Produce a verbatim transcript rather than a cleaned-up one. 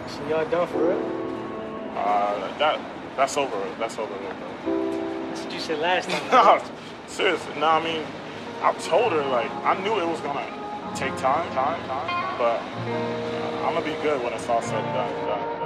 So y'all done for real? Uh, that that's over. That's over. That's what you said last time. No, seriously. No, I mean, I told her like I knew it was gonna take time, time, time, but uh, I'm gonna be good when it's all said and done. done.